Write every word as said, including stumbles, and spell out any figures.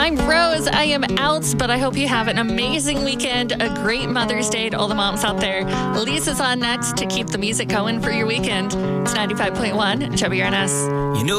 I'm Rose. I am out, but I hope you have an amazing weekend, a great Mother's Day to all the moms out there. Lisa's on next to keep the music going for your weekend. It's ninety-five point one W R N S. You know